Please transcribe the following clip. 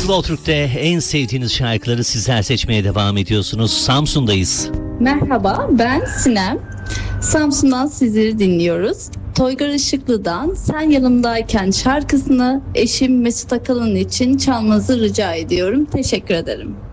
Slow Türk'te en sevdiğiniz şarkıları sizler seçmeye devam ediyorsunuz. Samsun'dayız. Merhaba, ben Sinem. Samsun'dan sizleri dinliyoruz. Toygar Işıklı'dan Sen Yanımdayken şarkısını eşim Mesut Akalın için çalmanızı rica ediyorum. Teşekkür ederim.